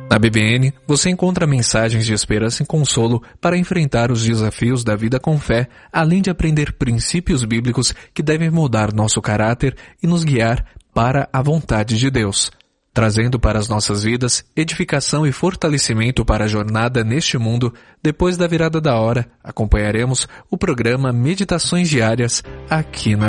Na BBN, você encontra mensagens de esperança e consolo para enfrentar os desafios da vida com fé, além de aprender princípios bíblicos que devem mudar nosso caráter e nos guiar para a vontade de Deus, trazendo para as nossas vidas edificação e fortalecimento para a jornada neste mundo. Depois da virada da hora, acompanharemos o programa Meditações Diárias aqui na